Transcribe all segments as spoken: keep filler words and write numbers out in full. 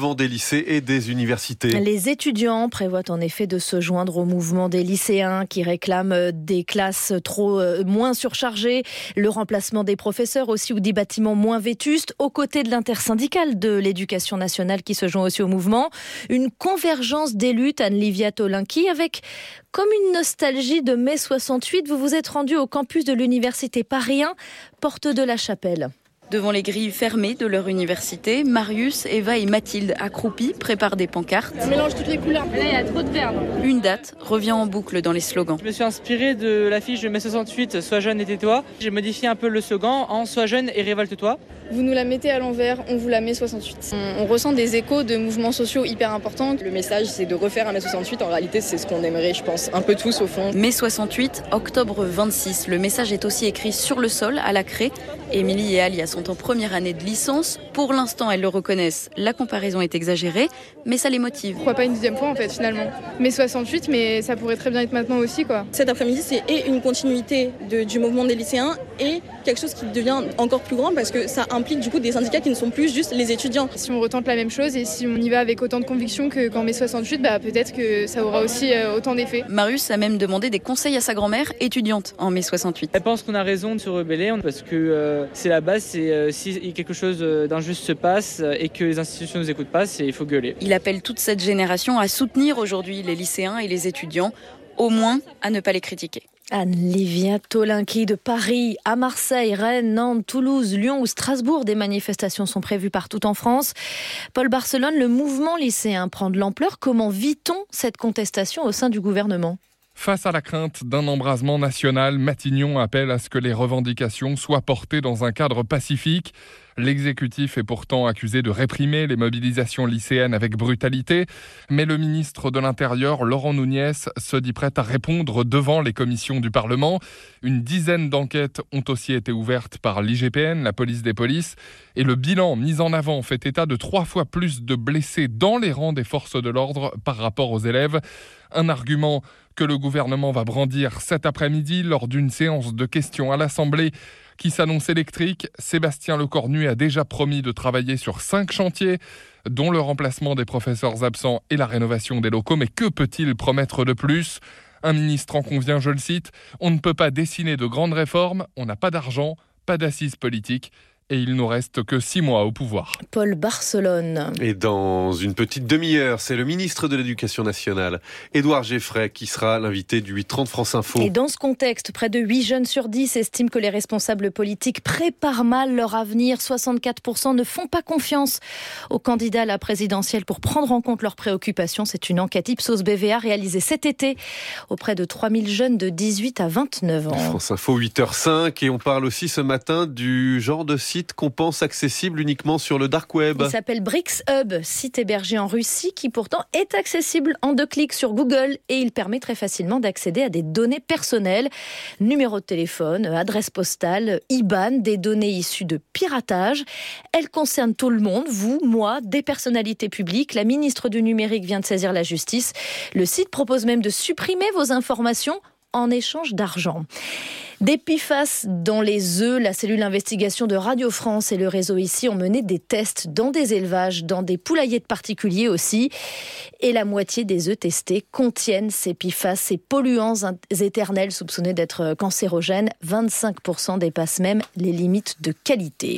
devant des lycées et des universités. Les étudiants prévoient en effet de se joindre au mouvement des lycéens qui réclament des classes trop euh, moins surchargées, le remplacement des professeurs aussi ou des bâtiments moins vétustes, aux côtés de l'intersyndicale de l'éducation nationale qui se joint aussi au mouvement. Une convergence des luttes, Anne-Livia Tolinki, avec comme une nostalgie de mai soixante-huit. Vous vous êtes rendu au campus de l'université Paris un, porte de la Chapelle. Devant les grilles fermées de leur université, Marius, Eva et Mathilde, accroupis, préparent des pancartes. On mélange toutes les couleurs, là il y a trop de verbes. Une date revient en boucle dans les slogans. Je me suis inspiré de l'affiche de mai soixante-huit, Sois jeune et tais-toi. J'ai modifié un peu le slogan en Sois jeune et révolte-toi. Vous nous la mettez à l'envers, on vous la met soixante-huit. On, on ressent des échos de mouvements sociaux hyper importants. Le message, c'est de refaire un mai soixante-huit. En réalité, c'est ce qu'on aimerait, je pense, un peu tous au fond. mai soixante-huit, octobre vingt-six. Le message est aussi écrit sur le sol, à la craie. Émilie et Alia sont en première année de licence. Pour l'instant, elles le reconnaissent. La comparaison est exagérée, mais ça les motive. Pourquoi pas une deuxième fois, en fait, finalement. mai soixante-huit, mais ça pourrait très bien être maintenant aussi, quoi. Cet après-midi, c'est et une continuité de, du mouvement des lycéens et quelque chose qui devient encore plus grand parce que ça implique du coup des syndicats qui ne sont plus juste les étudiants. Si on retente la même chose et si on y va avec autant de conviction que, qu'en mai soixante-huit, bah, peut-être que ça aura aussi euh, autant d'effet. Marius a même demandé des conseils à sa grand-mère, étudiante en mai soixante-huit. Elle pense qu'on a raison de se rebeller parce que euh, c'est la base, c'est euh, si quelque chose d'injuste se passe et que les institutions ne nous écoutent pas, c'est, il faut gueuler. Il appelle toute cette génération à soutenir aujourd'hui les lycéens et les étudiants, au moins à ne pas les critiquer. Anne-Livia Tolinki de Paris à Marseille, Rennes, Nantes, Toulouse, Lyon ou Strasbourg. Des manifestations sont prévues partout en France. Paul Barcelone, le mouvement lycéen prend de l'ampleur. Comment vit-on cette contestation au sein du gouvernement ? Face à la crainte d'un embrasement national, Matignon appelle à ce que les revendications soient portées dans un cadre pacifique. L'exécutif est pourtant accusé de réprimer les mobilisations lycéennes avec brutalité, mais le ministre de l'Intérieur, Laurent Nunez, se dit prêt à répondre devant les commissions du Parlement. Une dizaine d'enquêtes ont aussi été ouvertes par l'I G P N, la police des polices, et le bilan mis en avant fait état de trois fois plus de blessés dans les rangs des forces de l'ordre par rapport aux élèves. Un argument que le gouvernement va brandir cet après-midi lors d'une séance de questions à l'Assemblée qui s'annonce électrique. Sébastien Lecornu a déjà promis de travailler sur cinq chantiers, dont le remplacement des professeurs absents et la rénovation des locaux. Mais que peut-il promettre de plus ? Un ministre en convient, je le cite, « On ne peut pas dessiner de grandes réformes, on n'a pas d'argent, pas d'assises politiques. » Et il nous reste que six mois au pouvoir. Paul Barcelone. Et dans une petite demi-heure, c'est le ministre de l'Éducation nationale, Édouard Geffray, qui sera l'invité du huit trente France Info. Et dans ce contexte, près de huit jeunes sur dix estiment que les responsables politiques préparent mal leur avenir. soixante-quatre pour cent ne font pas confiance aux candidats à la présidentielle pour prendre en compte leurs préoccupations. C'est une enquête Ipsos B V A réalisée cet été auprès de trois mille jeunes de dix-huit à vingt-neuf ans. France Info, huit heures cinq, et on parle aussi ce matin du genre de site qu'on pense accessible uniquement sur le dark web. Il s'appelle BricsHub, site hébergé en Russie qui pourtant est accessible en deux clics sur Google et il permet très facilement d'accéder à des données personnelles, numéro de téléphone, adresse postale, I B A N, des données issues de piratage. Elles concernent tout le monde, vous, moi, des personnalités publiques. La ministre du numérique vient de saisir la justice. Le site propose même de supprimer vos informations en échange d'argent. Des P F A S dans les œufs, la cellule d'investigation de Radio France et le réseau ici ont mené des tests dans des élevages, dans des poulaillers de particuliers aussi. Et la moitié des œufs testés contiennent ces P F A S, ces polluants éternels soupçonnés d'être cancérogènes. vingt-cinq pour cent dépassent même les limites de qualité.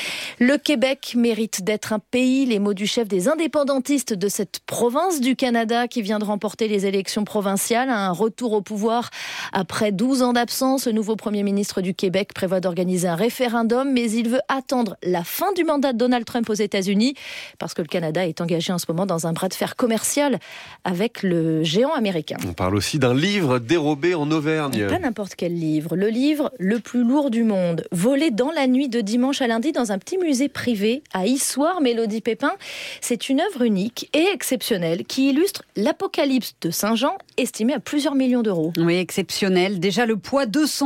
Le Québec mérite d'être un pays, les mots du chef des indépendantistes de cette province du Canada qui vient de remporter les élections provinciales. Un retour au pouvoir après douze ans d'absence. Le nouveau Premier ministre du Québec prévoit d'organiser un référendum, mais il veut attendre la fin du mandat de Donald Trump aux États-Unis parce que le Canada est engagé en ce moment dans un bras de fer commercial avec le géant américain. On parle aussi d'un livre dérobé en Auvergne. Pas n'importe quel livre. Le livre le plus lourd du monde, volé dans la nuit de dimanche à lundi dans un petit musée privé à Issoire, Mélodie Pépin. C'est une œuvre unique et exceptionnelle qui illustre l'Apocalypse de Saint Jean, estimé à plusieurs millions d'euros. Oui, exceptionnel. Déjà le poids, deux cent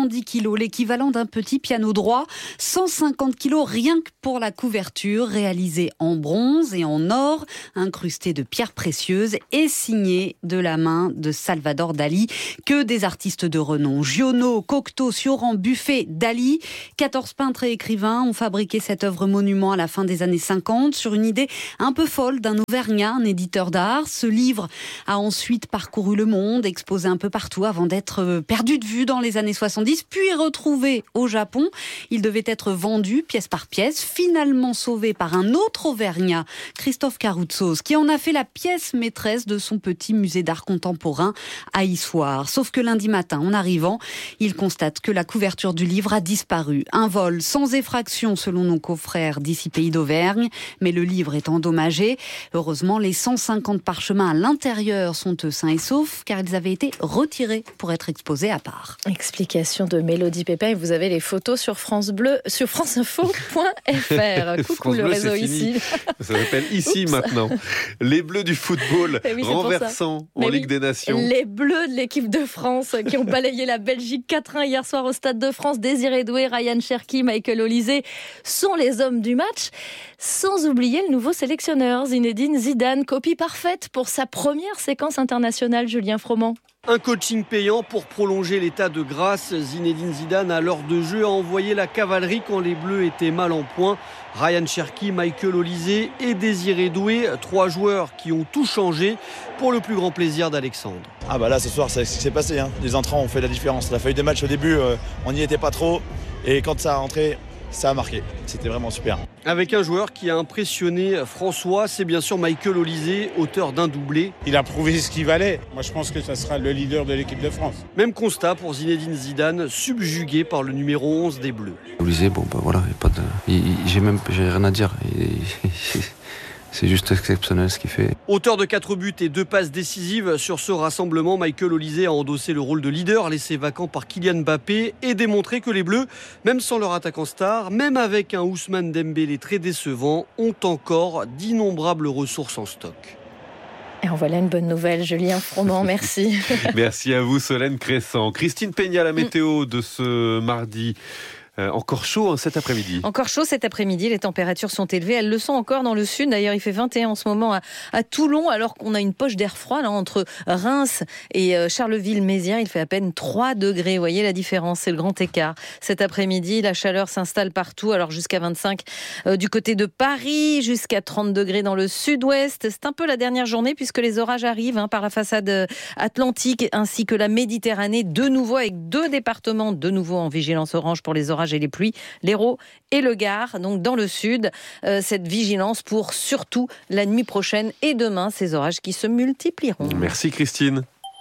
dix kilos, l'équivalent d'un petit piano droit. cent cinquante kilos rien que pour la couverture, réalisée en bronze et en or, incrustée de pierres précieuses et signée de la main de Salvador Dali. Que des artistes de renom. Giono, Cocteau, Sioran, Buffet, Dali. quatorze peintres et écrivains ont fabriqué cette œuvre monument à la fin des années cinquante sur une idée un peu folle d'un Auvergnat, un éditeur d'art. Ce livre a ensuite parcouru le monde, exposé un peu partout avant d'être perdu de vue dans les années soixante-dix, puis retrouvé au Japon. Il devait être vendu pièce par pièce, finalement sauvé par un autre Auvergnat, Christophe Caroutsos, qui en a fait la pièce maîtresse de son petit musée d'art contemporain à Issoire. Sauf que lundi matin, en arrivant, il constate que la couverture du livre a disparu. Un vol sans effraction selon nos confrères d'ici Pays d'Auvergne, mais le livre est endommagé. Heureusement, les cent cinquante parchemins à l'intérieur sont eux sains et saufs, car ils avaient été retirés pour être exposés à part. Explication de Mélodie Pépin, et vous avez les photos sur France Bleu, sur franceinfo point f r. Coucou le Bleu, réseau ici. Ça s'appelle ici Oups. Maintenant. Les Bleus du football, oui, renversants en Mais Ligue oui, des Nations. Les Bleus de l'équipe de France qui ont balayé la Belgique quatre un hier soir au Stade de France. Désiré Doué, Ryan Cherki, Michael Olysée sont les hommes du match. Sans oublier le nouveau sélectionneur, Zinedine Zidane. Copie parfaite pour sa première séquence internationale, Julien Froment. Un coaching payant pour prolonger l'état de grâce. Zinedine Zidane, à l'heure de jeu, a envoyé la cavalerie quand les Bleus étaient mal en point. Ryan Cherki, Michael Olysée et Désiré Doué, trois joueurs qui ont tout changé pour le plus grand plaisir d'Alexandre. Ah bah là ce soir c'est ce qui s'est passé, hein. Les entrants ont fait la différence. La feuille de match au début, euh, on n'y était pas trop et quand ça a rentré, ça a marqué. C'était vraiment super. Avec un joueur qui a impressionné François, c'est bien sûr Michael Olysée, auteur d'un doublé. Il a prouvé ce qu'il valait. Moi je pense que ça sera le leader de l'équipe de France. Même constat pour Zinedine Zidane, subjugué par le numéro onze des Bleus. Olysée, bon bah voilà, y a pas de... il, il, j'ai même j'ai rien à dire. Il, il, C'est juste exceptionnel ce qu'il fait. Auteur de quatre buts et deux passes décisives sur ce rassemblement, Michael Olysée a endossé le rôle de leader laissé vacant par Kylian Mbappé et démontré que les Bleus, même sans leur attaquant star, même avec un Ousmane Dembélé très décevant, ont encore d'innombrables ressources en stock. Et en voilà une bonne nouvelle, Julien Froment, merci. Merci à vous, Solène Crescent. Christine Peña, la météo de ce mardi. Euh, encore chaud hein, cet après-midi. Encore chaud cet après-midi, les températures sont élevées. Elles le sont encore dans le sud. D'ailleurs, il fait vingt et un en ce moment à, à Toulon, alors qu'on a une poche d'air froid là, entre Reims et euh, Charleville-Mézières. Il fait à peine trois degrés. Vous voyez la différence, c'est le grand écart. Cet après-midi, la chaleur s'installe partout. Alors jusqu'à vingt-cinq euh, du côté de Paris, jusqu'à trente degrés dans le sud-ouest. C'est un peu la dernière journée puisque les orages arrivent hein, par la façade atlantique ainsi que la Méditerranée. De nouveau avec deux départements, de nouveau en vigilance orange pour les orages et les pluies, l'Hérault et le Gard, donc dans le sud. Euh, cette vigilance pour surtout la nuit prochaine et demain, ces orages qui se multiplieront. Merci Christine.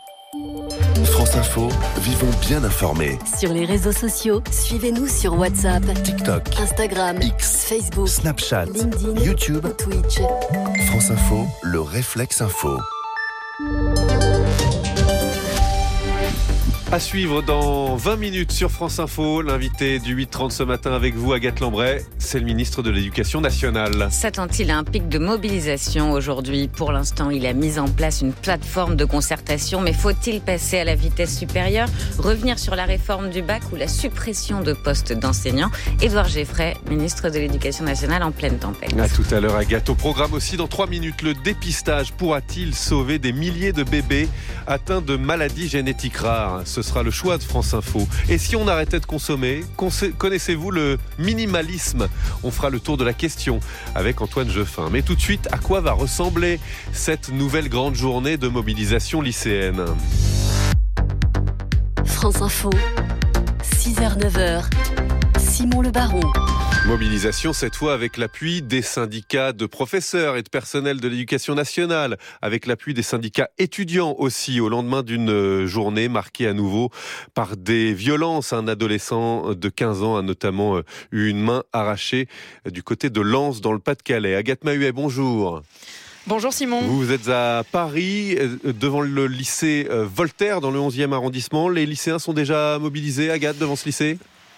France Info, vivons bien informés. Sur les réseaux sociaux, suivez-nous sur WhatsApp, TikTok, Instagram, X, Facebook, Snapchat, LinkedIn, YouTube, Twitch. France Info, le réflexe info. À suivre dans vingt minutes sur France Info, l'invité du huit trente ce matin avec vous, Agathe Lambray, c'est le ministre de l'Éducation nationale. S'attend-il à un pic de mobilisation aujourd'hui ? Pour l'instant, il a mis en place une plateforme de concertation, mais faut-il passer à la vitesse supérieure ? Revenir sur la réforme du bac ou la suppression de postes d'enseignants ? Édouard Geffray, ministre de l'Éducation nationale en pleine tempête. À tout à l'heure, Agathe. Au programme aussi, dans trois minutes, le dépistage pourra-t-il sauver des milliers de bébés atteints de maladies génétiques rares ? Ce sera le choix de France Info. Et si on arrêtait de consommer, connaissez-vous le minimalisme ? On fera le tour de la question avec Antoine Jeuffin. Mais tout de suite, à quoi va ressembler cette nouvelle grande journée de mobilisation lycéenne ? France Info, six heures neuf heures, Simon Le Baron. Mobilisation cette fois avec l'appui des syndicats de professeurs et de personnel de l'éducation nationale, avec l'appui des syndicats étudiants aussi, au lendemain d'une journée marquée à nouveau par des violences. Un adolescent de quinze ans a notamment eu une main arrachée du côté de Lens dans le Pas-de-Calais. Agathe Mahuet, bonjour. Bonjour Simon. Vous êtes à Paris, devant le lycée Voltaire, dans le onzième arrondissement. Les lycéens sont déjà mobilisés, Agathe, devant ce lycée ?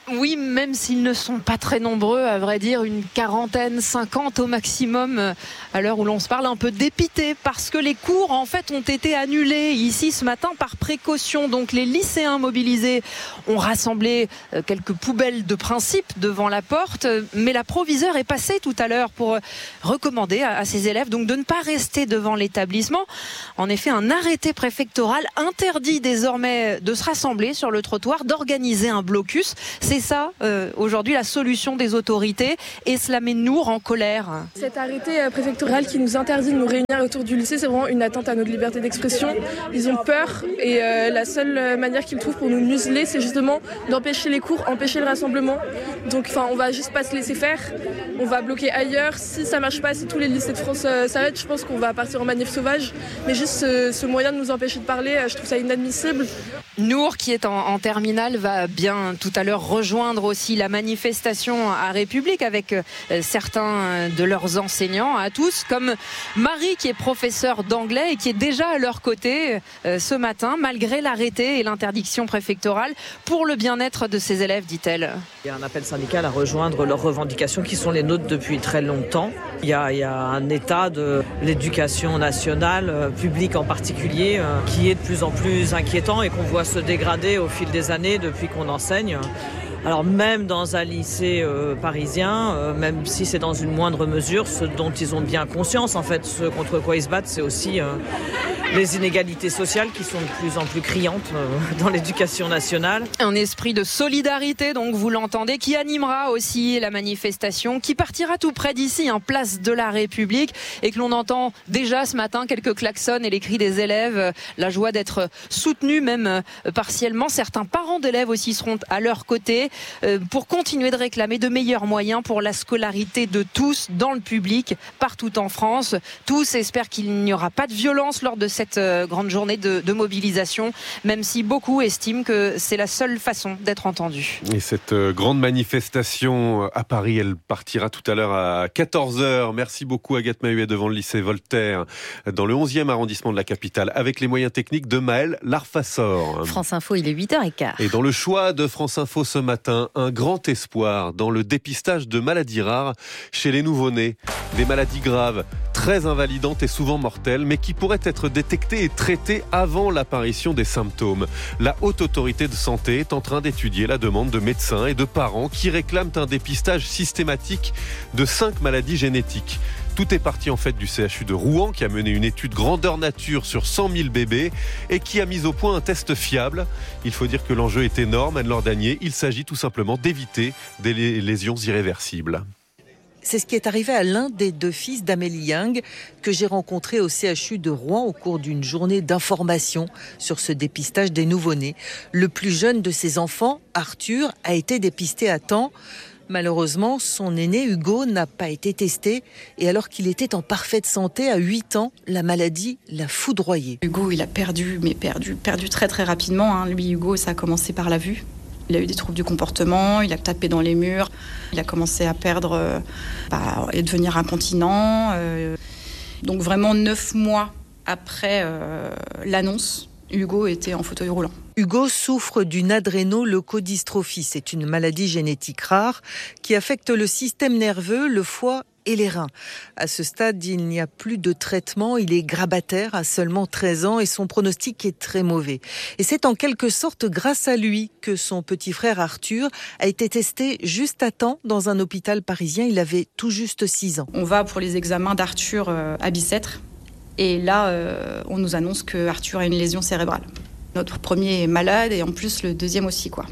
Oui, même s'ils ne sont pas très nombreux, à vrai dire, une quarantaine, cinquante au maximum, à l'heure où l'on se parle, un peu dépité parce que les cours en fait ont été annulés ici ce matin par précaution. Donc les lycéens mobilisés ont rassemblé quelques poubelles de principe devant la porte, mais la proviseure est passée tout à l'heure pour recommander à ses élèves donc de ne pas rester devant l'établissement. En effet, un arrêté préfectoral interdit désormais de se rassembler sur le trottoir, d'organiser un blocus. C'est ça, euh, aujourd'hui, la solution des autorités, et cela met Nour en colère. Cet arrêté euh, préfectoral qui nous interdit de nous réunir autour du lycée, c'est vraiment une atteinte à notre liberté d'expression. Ils ont peur, et euh, la seule manière qu'ils trouvent pour nous museler, c'est justement d'empêcher les cours, empêcher le rassemblement. Donc enfin, on va juste pas se laisser faire, on va bloquer ailleurs. Si ça marche pas, si tous les lycées de France euh, s'arrêtent, je pense qu'on va partir en manif sauvage. Mais juste ce, ce moyen de nous empêcher de parler, euh, je trouve ça inadmissible. Nour, qui est en, en terminale, va bien tout à l'heure rejoindre aussi la manifestation à République avec euh, certains de leurs enseignants à tous, comme Marie qui est professeure d'anglais et qui est déjà à leur côté euh, ce matin, malgré l'arrêté et l'interdiction préfectorale, pour le bien-être de ses élèves, dit-elle. Il y a un appel syndical à rejoindre leurs revendications qui sont les nôtres depuis très longtemps. Il y a, il y a un état de l'éducation nationale, euh, publique en particulier, euh, qui est de plus en plus inquiétant et qu'on voit se dégrader au fil des années depuis qu'on enseigne. Alors même dans un lycée euh, parisien, euh, même si c'est dans une moindre mesure, ce dont ils ont bien conscience, en fait, ce contre quoi ils se battent, c'est aussi euh, les inégalités sociales qui sont de plus en plus criantes euh, dans l'éducation nationale. Un esprit de solidarité, donc vous l'entendez, qui animera aussi la manifestation, qui partira tout près d'ici, en place de la République, et que l'on entend déjà ce matin quelques klaxons et les cris des élèves, la joie d'être soutenus, même partiellement. Certains parents d'élèves aussi seront à leur côté, pour continuer de réclamer de meilleurs moyens pour la scolarité de tous dans le public, partout en France. Tous espèrent qu'il n'y aura pas de violence lors de cette grande journée de, de mobilisation, même si beaucoup estiment que c'est la seule façon d'être entendu. Et cette grande manifestation à Paris, elle partira tout à l'heure à quatorze heures. Merci beaucoup Agathe Mahuet devant le lycée Voltaire, dans le onzième arrondissement de la capitale, avec les moyens techniques de Maël Larfassor. France Info, il est huit heures quinze. Et dans le choix de France Info ce matin, un grand espoir dans le dépistage de maladies rares chez les nouveau-nés. Des maladies graves, très invalidantes et souvent mortelles, mais qui pourraient être détectées et traitées avant l'apparition des symptômes. La Haute Autorité de Santé est en train d'étudier la demande de médecins et de parents qui réclament un dépistage systématique de cinq maladies génétiques. Tout est parti en fait du C H U de Rouen qui a mené une étude grandeur nature sur cent mille bébés et qui a mis au point un test fiable. Il faut dire que l'enjeu est énorme, Anne-Laure Danier. Il s'agit tout simplement d'éviter des lésions irréversibles. C'est ce qui est arrivé à l'un des deux fils d'Amélie Young que j'ai rencontré au C H U de Rouen au cours d'une journée d'information sur ce dépistage des nouveau-nés. Le plus jeune de ses enfants, Arthur, a été dépisté à temps. Malheureusement, son aîné Hugo n'a pas été testé et alors qu'il était en parfaite santé à huit ans, la maladie l'a foudroyé. Hugo, il a perdu, mais perdu, perdu très très rapidement. Hein. Lui, Hugo, ça a commencé par la vue. Il a eu des troubles du comportement, il a tapé dans les murs, il a commencé à perdre euh, bah, et devenir incontinent. Euh. Donc vraiment neuf mois après euh, l'annonce, Hugo était en fauteuil roulant. Hugo souffre d'une adrénoleucodystrophie. C'est une maladie génétique rare qui affecte le système nerveux, le foie et les reins. À ce stade, il n'y a plus de traitement. Il est grabataire à seulement treize ans et son pronostic est très mauvais. Et c'est en quelque sorte grâce à lui que son petit frère Arthur a été testé juste à temps dans un hôpital parisien. Il avait tout juste six ans. On va pour les examens d'Arthur à Bicêtre. Et là, euh, on nous annonce que Arthur a une lésion cérébrale. Notre premier est malade et en plus le deuxième aussi, quoi.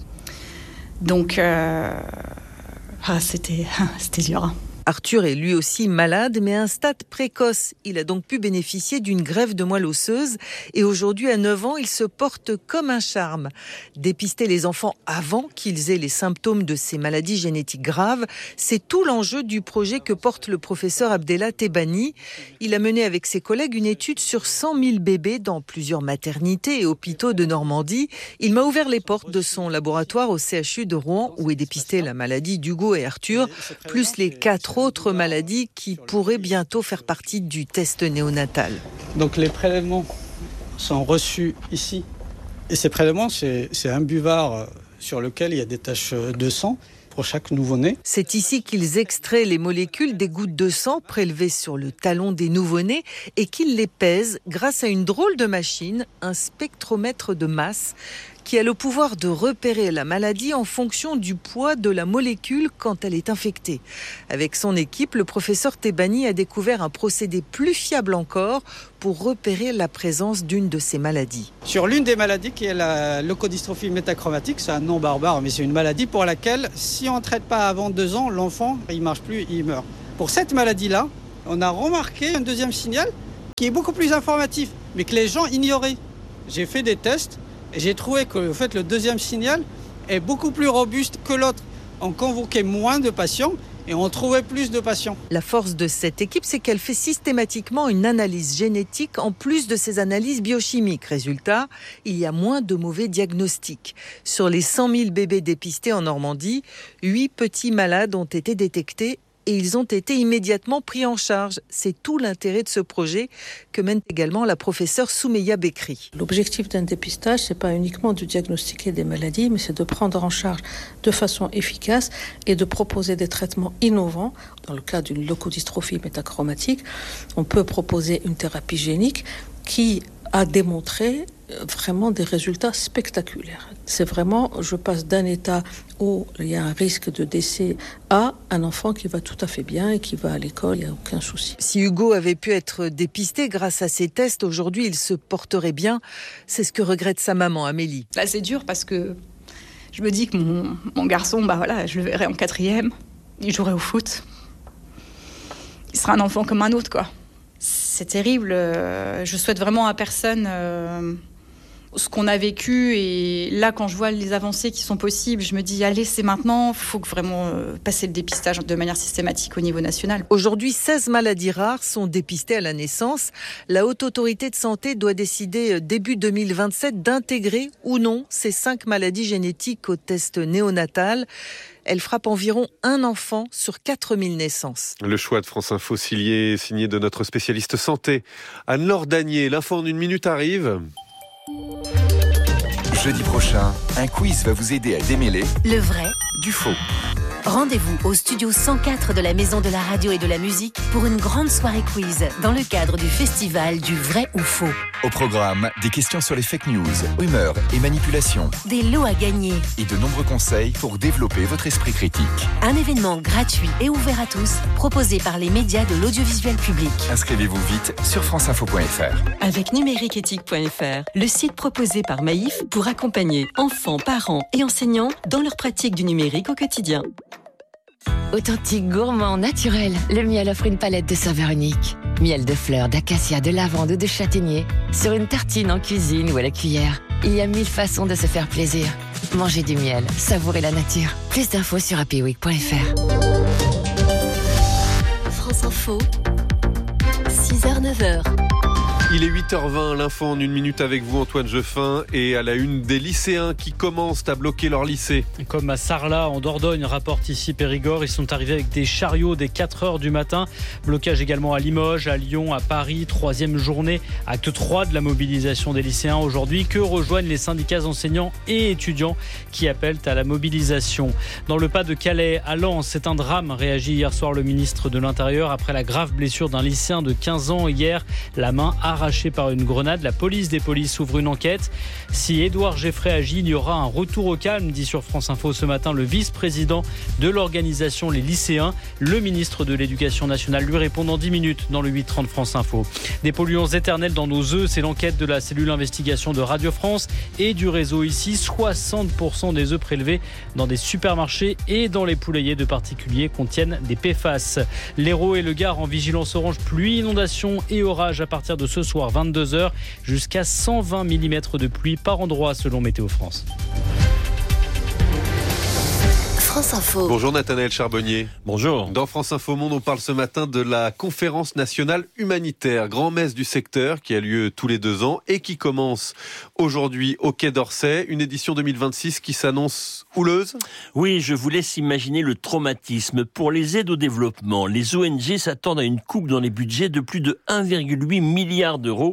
Donc, euh... ah, c'était, c'était dur. Arthur est lui aussi malade, mais à un stade précoce. Il a donc pu bénéficier d'une greffe de moelle osseuse et aujourd'hui, à neuf ans, il se porte comme un charme. Dépister les enfants avant qu'ils aient les symptômes de ces maladies génétiques graves, c'est tout l'enjeu du projet que porte le professeur Abdellah Tebani. Il a mené avec ses collègues une étude sur cent mille bébés dans plusieurs maternités et hôpitaux de Normandie. Il m'a ouvert les portes de son laboratoire au C H U de Rouen où est dépistée la maladie d'Hugo et Arthur, plus les quatre autres maladies qui pourraient bientôt faire partie du test néonatal. Donc les prélèvements sont reçus ici. Et ces prélèvements, c'est, c'est un buvard sur lequel il y a des taches de sang pour chaque nouveau-né. C'est ici qu'ils extraient les molécules des gouttes de sang prélevées sur le talon des nouveau-nés et qu'ils les pèsent grâce à une drôle de machine, un spectromètre de masse, qui a le pouvoir de repérer la maladie en fonction du poids de la molécule quand elle est infectée. Avec son équipe, le professeur Tebani a découvert un procédé plus fiable encore pour repérer la présence d'une de ces maladies. Sur l'une des maladies qui est la leucodystrophie métachromatique, c'est un nom barbare, mais c'est une maladie pour laquelle, si on ne traite pas avant deux ans, l'enfant, il ne marche plus, il meurt. Pour cette maladie-là, on a remarqué un deuxième signal qui est beaucoup plus informatif, mais que les gens ignoraient. J'ai fait des tests. J'ai trouvé que en fait, le deuxième signal est beaucoup plus robuste que l'autre. On convoquait moins de patients et on trouvait plus de patients. La force de cette équipe, c'est qu'elle fait systématiquement une analyse génétique en plus de ses analyses biochimiques. Résultat, il y a moins de mauvais diagnostics. Sur les cent mille bébés dépistés en Normandie, huit petits malades ont été détectés et ils ont été immédiatement pris en charge. C'est tout l'intérêt de ce projet que mène également la professeure Soumeya Bekri. L'objectif d'un dépistage, c'est pas uniquement de diagnostiquer des maladies, mais c'est de prendre en charge de façon efficace et de proposer des traitements innovants. Dans le cas d'une leucodystrophie métachromatique, on peut proposer une thérapie génique qui a démontré vraiment des résultats spectaculaires. C'est vraiment, je passe d'un état où il y a un risque de décès à un enfant qui va tout à fait bien et qui va à l'école, il n'y a aucun souci. Si Hugo avait pu être dépisté grâce à ces tests, aujourd'hui il se porterait bien. C'est ce que regrette sa maman, Amélie. Là c'est dur parce que je me dis que mon, mon garçon, bah voilà, je le verrai en quatrième, il jouerait au foot. Il sera un enfant comme un autre, quoi. C'est terrible, je souhaite vraiment à personne euh, ce qu'on a vécu, et là quand je vois les avancées qui sont possibles, je me dis allez, c'est maintenant, il faut vraiment euh, passer le dépistage de manière systématique au niveau national. Aujourd'hui, seize maladies rares sont dépistées à la naissance. La Haute Autorité de Santé doit décider début deux mille vingt-sept d'intégrer ou non ces cinq maladies génétiques au test néonatal. Elle frappe environ un enfant sur quatre mille naissances. Le choix de France Info signé, signé de notre spécialiste santé, Anne-Laure Danier. L'info en une minute arrive. Jeudi prochain, un quiz va vous aider à démêler le vrai du faux. Rendez-vous au studio cent quatre de la Maison de la Radio et de la Musique pour une grande soirée quiz dans le cadre du festival du vrai ou faux. Au programme, des questions sur les fake news, rumeurs et manipulations. Des lots à gagner. Et de nombreux conseils pour développer votre esprit critique. Un événement gratuit et ouvert à tous, proposé par les médias de l'audiovisuel public. Inscrivez-vous vite sur franceinfo point f r. Avec numériqueéthique point f r, le site proposé par Maïf pour accompagner enfants, parents et enseignants dans leur pratique du numérique au quotidien. Authentique, gourmand, naturel, le miel offre une palette de saveurs uniques. Miel de fleurs, d'acacia, de lavande ou de châtaignier. Sur une tartine, en cuisine ou à la cuillère. Il y a mille façons de se faire plaisir. Mangez du miel, savourez la nature. Plus d'infos sur happy week point f r. France Info, six heures neuf heures. Il est huit heures vingt, l'info en une minute avec vous, Antoine Jeffin, et à la une des lycéens qui commencent à bloquer leur lycée. Comme à Sarlat, en Dordogne, rapporte ici Périgord, ils sont arrivés avec des chariots dès quatre heures du matin. Blocage également à Limoges, à Lyon, à Paris. Troisième journée, acte trois de la mobilisation des lycéens aujourd'hui, que rejoignent les syndicats enseignants et étudiants qui appellent à la mobilisation. Dans le Pas-de-Calais, à Lens, c'est un drame, réagit hier soir le ministre de l'Intérieur après la grave blessure d'un lycéen de quinze ans hier, la main arrachée par une grenade. La police des polices ouvre une enquête. Si Édouard Geffray agit, il y aura un retour au calme, dit sur France Info ce matin le vice-président de l'organisation Les Lycéens. Le ministre de l'Éducation nationale lui répond dans dix minutes dans le huit trente France Info. Des polluants éternels dans nos œufs, c'est l'enquête de la cellule investigation de Radio France et du réseau ici. soixante pour cent des œufs prélevés dans des supermarchés et dans les poulaillers de particuliers contiennent des P F A S. L'Hérault et le Gard en vigilance orange pluie, inondation et orage à partir de ce soir vingt-deux heures, jusqu'à cent vingt millimètres de pluie par endroit selon Météo France. France Info. Bonjour Nathanaël Charbonnier. Bonjour. Dans France Info Monde, on parle ce matin de la conférence nationale humanitaire, grand-messe du secteur qui a lieu tous les deux ans et qui commence aujourd'hui au Quai d'Orsay. Une édition deux mille vingt-six qui s'annonce houleuse. Oui, je vous laisse imaginer le traumatisme. Pour les aides au développement, les O N G s'attendent à une coupe dans les budgets de plus de un virgule huit milliard d'euros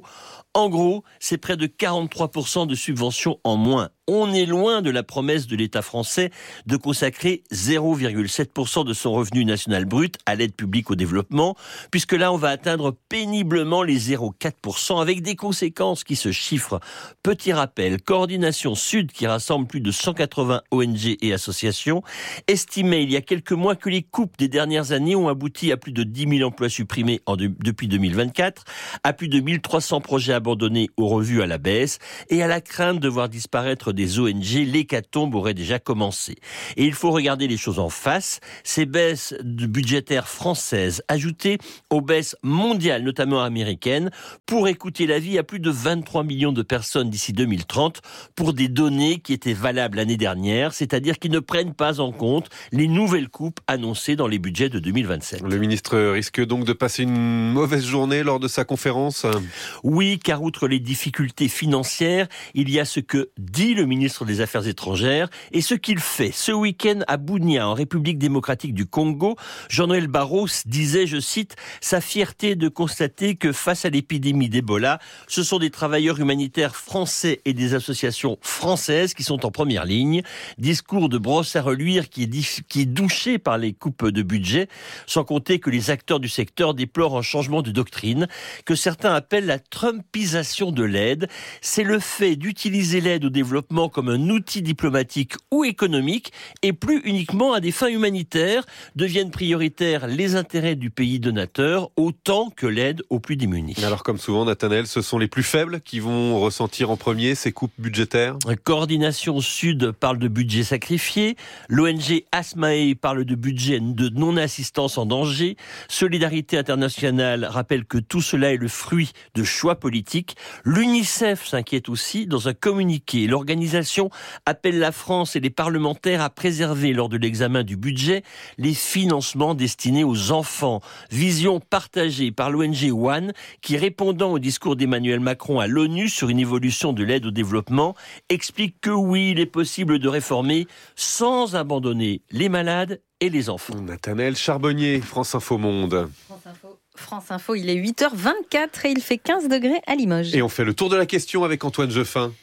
En gros, c'est près de quarante-trois pour cent de subventions en moins. On est loin de la promesse de l'État français de consacrer zéro virgule sept pour cent de son revenu national brut à l'aide publique au développement, puisque là, on va atteindre péniblement les zéro virgule quatre pour cent avec des conséquences qui se chiffrent. Petit rappel, Coordination Sud, qui rassemble plus de cent quatre-vingts O N G et associations, estimait il y a quelques mois que les coupes des dernières années ont abouti à plus de dix mille emplois supprimés en de, depuis deux mille vingt-quatre, à plus de mille trois cents projets abandonnés ou revus à la baisse, et à la crainte de voir disparaître des O N G, l'hécatombe aurait déjà commencé. Et il faut regarder les choses en face. Ces baisses budgétaires françaises, ajoutées aux baisses mondiales, notamment américaines, pourraient coûter la vie à plus de vingt-trois millions de personnes d'ici deux mille trente pour des données qui étaient valables l'année dernière, c'est-à-dire qui ne prennent pas en compte les nouvelles coupes annoncées dans les budgets de deux mille vingt-sept. Le ministre risque donc de passer une mauvaise journée lors de sa conférence ? Oui, car outre les difficultés financières, il y a ce que dit le ministre des Affaires étrangères et ce qu'il fait. Ce week-end à Bunia, en République démocratique du Congo, Jean-Noël Barrot disait, je cite, sa fierté de constater que face à l'épidémie d'Ebola, ce sont des travailleurs humanitaires français et des associations françaises qui sont en première ligne. Discours de brosse à reluire qui est, dif- qui est douché par les coupes de budget, sans compter que les acteurs du secteur déplorent un changement de doctrine que certains appellent la trumpisation de l'aide. C'est le fait d'utiliser l'aide au développement comme un outil diplomatique ou économique et plus uniquement à des fins humanitaires. Deviennent prioritaires les intérêts du pays donateur autant que l'aide aux plus démunis. Alors comme souvent, Nathanaël, ce sont les plus faibles qui vont ressentir en premier ces coupes budgétaires ? Coordination Sud parle de budget sacrifié, l'O N G Asmae parle de budget de non-assistance en danger, Solidarité Internationale rappelle que tout cela est le fruit de choix politiques, l'UNICEF s'inquiète aussi dans un communiqué. L'organisation appelle la France et les parlementaires à préserver lors de l'examen du budget les financements destinés aux enfants. Vision partagée par l'O N G One qui, répondant au discours d'Emmanuel Macron à l'ONU sur une évolution de l'aide au développement, explique que oui, il est possible de réformer sans abandonner les malades et les enfants. Nathanaël Charbonnier, France Info Monde. France Info. France Info, il est huit heures vingt-quatre et il fait quinze degrés à Limoges. Et on fait le tour de la question avec Antoine Jeffin.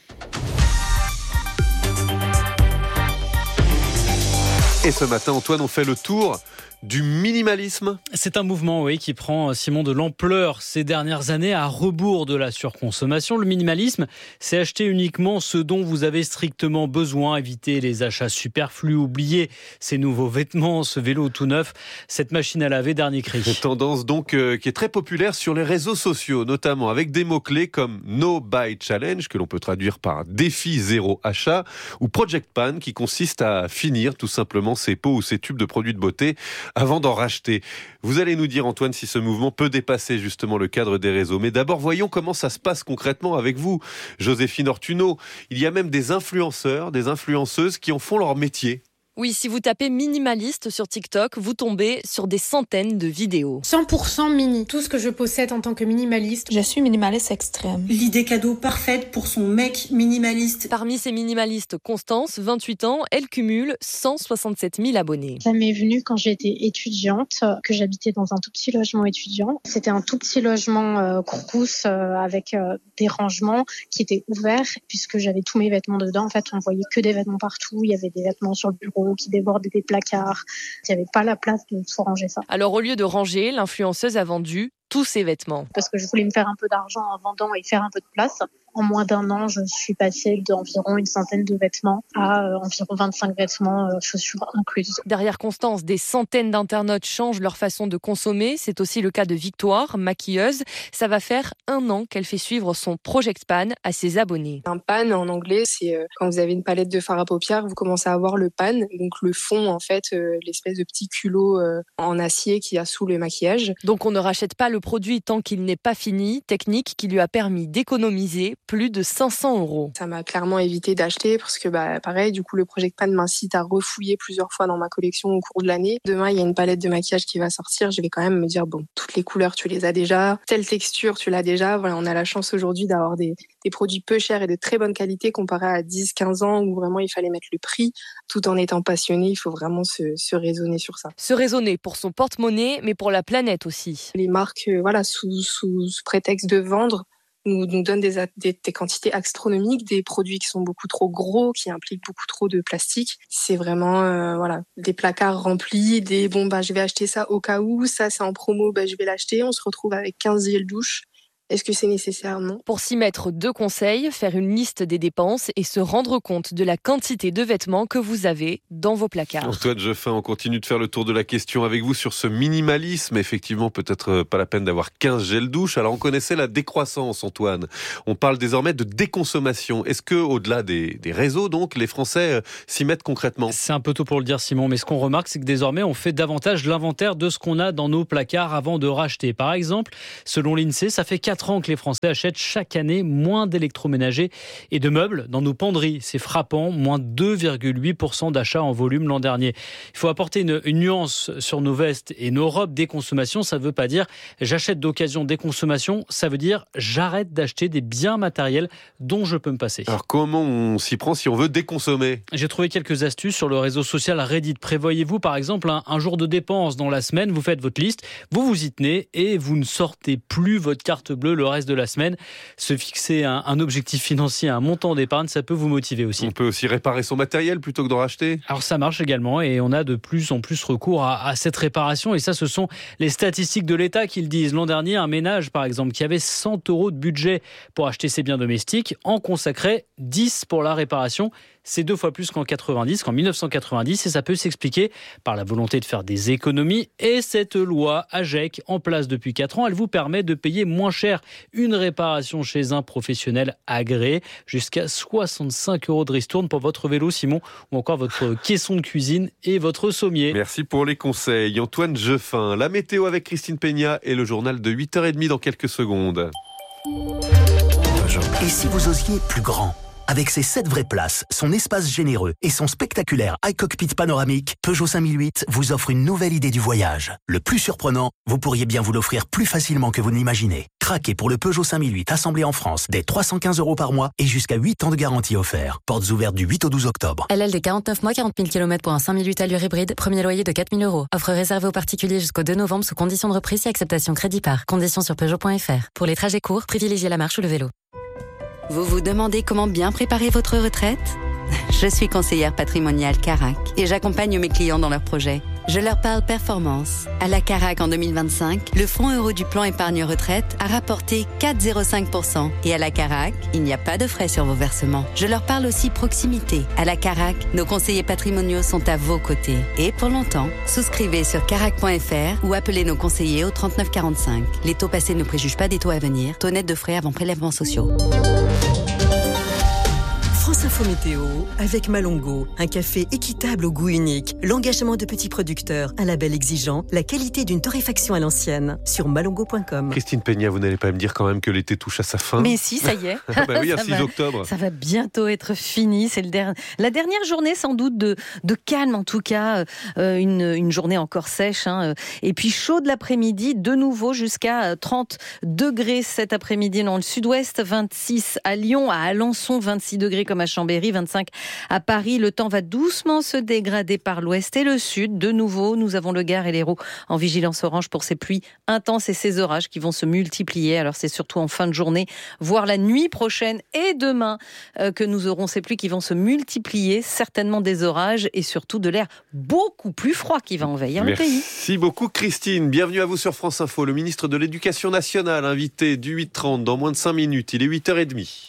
Et ce matin, Antoine, on fait le tour du minimalisme. C'est un mouvement, oui, qui prend, Simon, de l'ampleur ces dernières années à rebours de la surconsommation. Le minimalisme, c'est acheter uniquement ce dont vous avez strictement besoin, éviter les achats superflus, oublier ces nouveaux vêtements, ce vélo tout neuf, cette machine à laver dernier cri. Cette tendance donc euh, qui est très populaire sur les réseaux sociaux, notamment avec des mots-clés comme No Buy Challenge, que l'on peut traduire par défi zéro achat, ou Project Pan, qui consiste à finir tout simplement ses pots ou ses tubes de produits de beauté avant d'en racheter. Vous allez nous dire, Antoine, si ce mouvement peut dépasser justement le cadre des réseaux. Mais d'abord, voyons comment ça se passe concrètement avec vous, Joséphine Ortuno. Il y a même des influenceurs, des influenceuses qui en font leur métier. Oui, si vous tapez minimaliste sur TikTok, vous tombez sur des centaines de vidéos. cent pour cent mini. Tout ce que je possède en tant que minimaliste. Je suis minimaliste extrême. L'idée cadeau parfaite pour son mec minimaliste. Parmi ces minimalistes, Constance, vingt-huit ans, elle cumule cent soixante-sept mille abonnés. Ça m'est venu quand j'étais étudiante, que j'habitais dans un tout petit logement étudiant. C'était un tout petit logement euh, courcousse euh, avec euh, des rangements qui étaient ouverts puisque j'avais tous mes vêtements dedans. En fait, on voyait que des vêtements partout. Il y avait des vêtements sur le bureau qui débordaient des placards. Il n'y avait pas la place de tout ranger ça. Alors au lieu de ranger, l'influenceuse a vendu tous ses vêtements. Parce que je voulais me faire un peu d'argent en vendant et faire un peu de place. En moins d'un an, je suis passée d'environ une centaine de vêtements à euh, environ vingt-cinq vêtements, euh, chaussures incluses. Derrière Constance, des centaines d'internautes changent leur façon de consommer. C'est aussi le cas de Victoire, maquilleuse. Ça va faire un an qu'elle fait suivre son Project Pan à ses abonnés. Un pan, en anglais, c'est euh, quand vous avez une palette de fard à paupières, vous commencez à avoir le pan, donc le fond, en fait, euh, l'espèce de petit culot euh, en acier qu'il y a sous le maquillage. Donc on ne rachète pas le produit tant qu'il n'est pas fini, technique qui lui a permis d'économiser plus de cinq cents euros. Ça m'a clairement évité d'acheter parce que, bah, pareil, du coup, le Project Pan m'incite à refouiller plusieurs fois dans ma collection au cours de l'année. Demain, il y a une palette de maquillage qui va sortir. Je vais quand même me dire, bon, toutes les couleurs, tu les as déjà. Telle texture, tu l'as déjà. Voilà, on a la chance aujourd'hui d'avoir des, des produits peu chers et de très bonne qualité comparé à dix, quinze ans où vraiment il fallait mettre le prix. Tout en étant passionné, il faut vraiment se, se raisonner sur ça. Se raisonner pour son porte-monnaie, mais pour la planète aussi. Les marques, euh, voilà, sous, sous, sous prétexte de vendre, nous, nous donnent des, des, des quantités astronomiques, des produits qui sont beaucoup trop gros, qui impliquent beaucoup trop de plastique. C'est vraiment euh, voilà, des placards remplis, des bon bah je vais acheter ça au cas où, ça c'est en promo, bah je vais l'acheter. On se retrouve avec quinze gels douche. Est-ce que c'est nécessaire? Non. Pour s'y mettre, deux conseils, faire une liste des dépenses et se rendre compte de la quantité de vêtements que vous avez dans vos placards. Antoine Jeffin, on continue de faire le tour de la question avec vous sur ce minimalisme. Effectivement, peut-être pas la peine d'avoir quinze gels douche. Alors, on connaissait la décroissance, Antoine. On parle désormais de déconsommation. Est-ce que, au-delà des, des réseaux, donc, les Français s'y mettent concrètement? C'est un peu tôt pour le dire, Simon, mais ce qu'on remarque, c'est que désormais, on fait davantage l'inventaire de ce qu'on a dans nos placards avant de racheter. Par exemple, selon l'INSEE, ça fait quatre ans que les Français achètent chaque année moins d'électroménagers et de meubles dans nos penderies. C'est frappant, moins deux virgule huit pour cent d'achats en volume l'an dernier. Il faut apporter une, une nuance sur nos vestes et nos robes. Déconsommation, ça ne veut pas dire j'achète d'occasion. Déconsommation, ça veut dire j'arrête d'acheter des biens matériels dont je peux me passer. Alors comment on s'y prend si on veut déconsommer? J'ai trouvé quelques astuces sur le réseau social Reddit. Prévoyez-vous par exemple un, un jour de dépenses dans la semaine, vous faites votre liste, vous vous y tenez et vous ne sortez plus votre carte bleue le reste de la semaine. Se fixer un, un objectif financier, un montant d'épargne, ça peut vous motiver aussi. On peut aussi réparer son matériel plutôt que d'en racheter. Alors ça marche également et on a de plus en plus recours à, à cette réparation et ça ce sont les statistiques de l'État qui le disent. L'an dernier, un ménage par exemple qui avait cent euros de budget pour acheter ses biens domestiques en consacrait dix pour la réparation. C'est deux fois plus qu'en quatre-vingt-dix, qu'en dix-neuf cent quatre-vingt-dix et ça peut s'expliquer par la volonté de faire des économies. Et cette loi AGEC, en place depuis quatre ans, elle vous permet de payer moins cher une réparation chez un professionnel agréé, jusqu'à soixante-cinq euros de ristourne pour votre vélo, Simon, ou encore votre caisson de cuisine et votre sommier. Merci pour les conseils. Antoine Jeffin, la météo avec Christine Peña et le journal de huit heures trente dans quelques secondes. Et si vous osiez plus grand ? Avec ses sept vraies places, son espace généreux et son spectaculaire iCockpit panoramique, Peugeot cinq mille huit vous offre une nouvelle idée du voyage. Le plus surprenant, vous pourriez bien vous l'offrir plus facilement que vous ne l'imaginez. Craquez pour le Peugeot cinq mille huit assemblé en France dès trois cent quinze euros par mois et jusqu'à huit ans de garantie offert. Portes ouvertes du huit au douze octobre. L L D quarante-neuf mois, quarante mille kilomètres pour un cinq mille huit allure hybride. Premier loyer de quatre mille euros. Offre réservée aux particuliers jusqu'au deux novembre sous conditions de reprise et acceptation crédit par. Conditions sur Peugeot point F R. Pour les trajets courts, privilégiez la marche ou le vélo. Vous vous demandez comment bien préparer votre retraite ? Je suis conseillère patrimoniale Carac et j'accompagne mes clients dans leurs projets. Je leur parle performance. À la Carac en deux mille vingt-cinq, le fonds euro du plan épargne retraite a rapporté quatre virgule zéro cinq pour cent. Et à la Carac, il n'y a pas de frais sur vos versements. Je leur parle aussi proximité. À la Carac, nos conseillers patrimoniaux sont à vos côtés. Et pour longtemps, souscrivez sur carac point F R ou appelez nos conseillers au trente-neuf quarante-cinq. Les taux passés ne préjugent pas des taux à venir. Taux net de frais avant prélèvements sociaux. France Info Météo avec Malongo, un café équitable au goût unique, l'engagement de petits producteurs, un label exigeant, la qualité d'une torréfaction à l'ancienne sur malongo point com. Christine Peña, vous n'allez pas me dire quand même que l'été touche à sa fin? Mais si, ça y est. Bah oui, à Ça six va- octobre. Ça va bientôt être fini. C'est le der- la dernière journée sans doute de, de calme, en tout cas. Euh, une, une journée encore sèche. Hein. Et puis chaud de l'après-midi, de nouveau jusqu'à trente degrés cet après-midi dans le sud-ouest, vingt-six à Lyon, à Alençon, vingt-six degrés comme à Chambéry, vingt-cinq à Paris. Le temps va doucement se dégrader par l'ouest et le sud. De nouveau, nous avons le Gard et l'Hérault en vigilance orange pour ces pluies intenses et ces orages qui vont se multiplier. Alors c'est surtout en fin de journée, voire la nuit prochaine et demain, euh, que nous aurons ces pluies qui vont se multiplier, certainement des orages et surtout de l'air beaucoup plus froid qui va envahir le pays. Merci beaucoup Christine. Bienvenue à vous sur France Info. Le ministre de l'Éducation nationale, invité du huit trente dans moins de cinq minutes. Il est huit heures trente.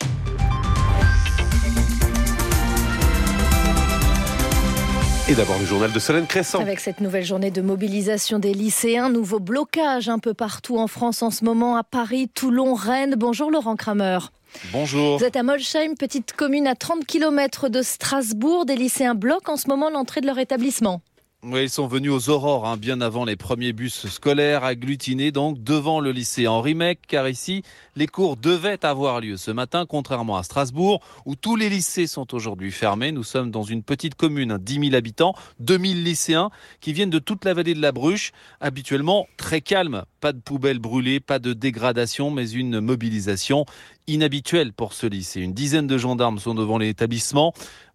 Et d'abord le journal de Solène Crescent. Avec cette nouvelle journée de mobilisation des lycéens, nouveau blocage un peu partout en France en ce moment, à Paris, Toulon, Rennes. Bonjour Laurent Kramer. Bonjour. Vous êtes à Molsheim, petite commune à trente kilomètres de Strasbourg. Des lycéens bloquent en ce moment l'entrée de leur établissement. Oui, ils sont venus aux aurores, hein, bien avant les premiers bus scolaires, agglutinés donc devant le lycée Henri Mec, car ici, les cours devaient avoir lieu ce matin, contrairement à Strasbourg, où tous les lycées sont aujourd'hui fermés. Nous sommes dans une petite commune, hein, dix mille habitants, deux mille lycéens qui viennent de toute la vallée de la Bruche, habituellement très calme. Pas de poubelles brûlées, pas de dégradation, mais une mobilisation inhabituelle pour ce lycée. Une dizaine de gendarmes sont devant l'établissement.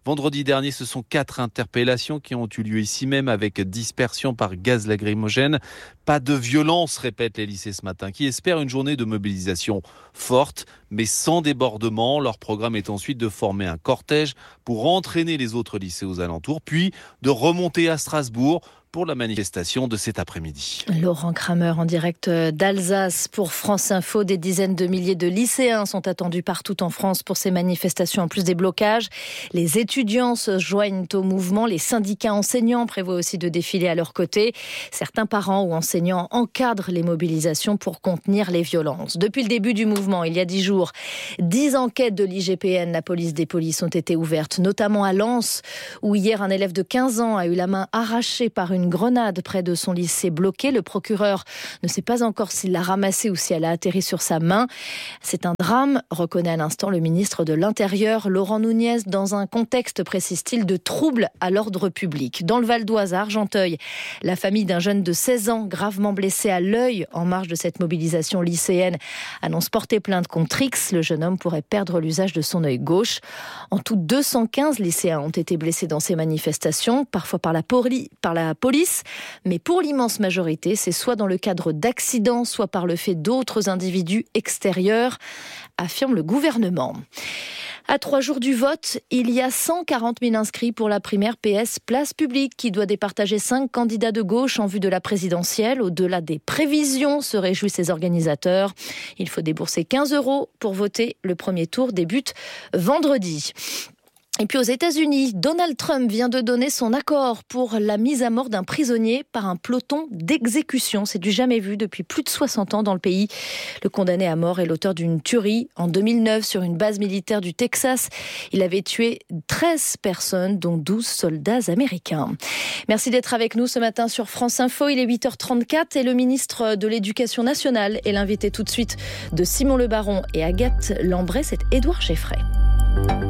Vendredi dernier, ce sont quatre interpellations qui ont eu lieu ici même avec dispersion par gaz lacrymogène. Pas de violence, répètent les lycées ce matin, qui espèrent une journée de mobilisation forte, mais sans débordement. Leur programme est ensuite de former un cortège pour entraîner les autres lycées aux alentours, puis de remonter à Strasbourg pour la manifestation de cet après-midi. Laurent Kramer en direct d'Alsace pour France Info. Des dizaines de milliers de lycéens sont attendus partout en France pour ces manifestations, en plus des blocages. Les étudiants se joignent au mouvement. Les syndicats enseignants prévoient aussi de défiler à leur côté. Certains parents ou enseignants encadrent les mobilisations pour contenir les violences. Depuis le début du mouvement, il y a dix jours, dix enquêtes de l'I G P N, la police des polices, ont été ouvertes, notamment à Lens, où hier un élève de quinze ans a eu la main arrachée par une grenade près de son lycée bloqué. Le procureur ne sait pas encore s'il l'a ramassée ou si elle a atterri sur sa main. C'est un drame, reconnaît à l'instant le ministre de l'Intérieur, Laurent Nunez, dans un contexte, précise-t-il, de troubles à l'ordre public. Dans le Val d'Oise, à Argenteuil, la famille d'un jeune de seize ans, gravement blessé à l'œil en marge de cette mobilisation lycéenne, annonce porter plainte contre X. Le jeune homme pourrait perdre l'usage de son œil gauche. En tout, deux cent quinze lycéens ont été blessés dans ces manifestations, parfois par la, poli- par la police. Mais pour l'immense majorité, c'est soit dans le cadre d'accidents, soit par le fait d'autres individus extérieurs, affirme le gouvernement. À trois jours du vote, il y a cent quarante mille inscrits pour la primaire P S Place Publique qui doit départager cinq candidats de gauche en vue de la présidentielle. Au-delà des prévisions, se réjouissent ses organisateurs. Il faut débourser quinze euros pour voter. Le premier tour débute vendredi. Et puis aux États-Unis, Donald Trump vient de donner son accord pour la mise à mort d'un prisonnier par un peloton d'exécution. C'est du jamais vu depuis plus de soixante ans dans le pays. Le condamné à mort est l'auteur d'une tuerie en deux mille neuf sur une base militaire du Texas. Il avait tué treize personnes, dont douze soldats américains. Merci d'être avec nous ce matin sur France Info. Il est huit heures trente-quatre et le ministre de l'Éducation nationale est l'invité tout de suite de Simon Le Baron et Agathe Lambray. C'est Édouard Geffray.